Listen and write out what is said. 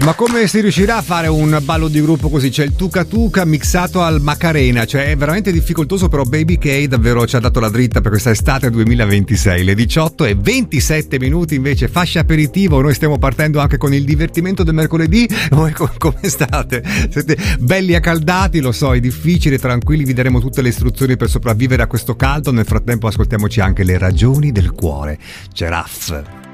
Ma come si riuscirà a fare un ballo di gruppo così? C'è il Tuca Tuca mixato al Macarena, cioè è veramente difficoltoso, però Baby K davvero ci ha dato la dritta per questa estate 2026. Le 18:27 invece, fascia aperitivo, noi stiamo partendo anche con il divertimento del mercoledì. Voi come state? Siete belli accaldati? Lo so, è difficile, tranquilli, vi daremo tutte le istruzioni per sopravvivere a questo caldo. Nel frattempo ascoltiamoci anche le ragioni del cuore. Giraffe.